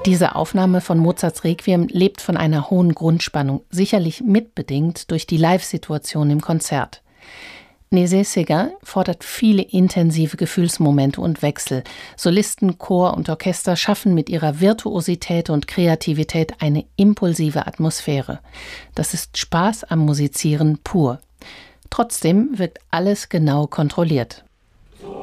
Diese Aufnahme von Mozarts Requiem lebt von einer hohen Grundspannung, sicherlich mitbedingt durch die Live-Situation im Konzert. Nézet-Séguin fordert viele intensive Gefühlsmomente und Wechsel. Solisten, Chor und Orchester schaffen mit ihrer Virtuosität und Kreativität eine impulsive Atmosphäre. Das ist Spaß am Musizieren pur. Trotzdem wirkt alles genau kontrolliert.